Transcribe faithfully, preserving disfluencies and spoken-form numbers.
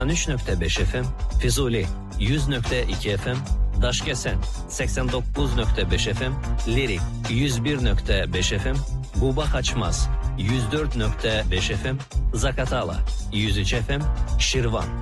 üç nokta beş F M, Fizuli yüz nokta iki F M, Daşkesen seksen dokuz nokta beş F M, Lirik yüz bir nokta beş F M, Buba Kaçmaz yüz dört nokta beş F M, Zakatala yüz üç F M, Şirvan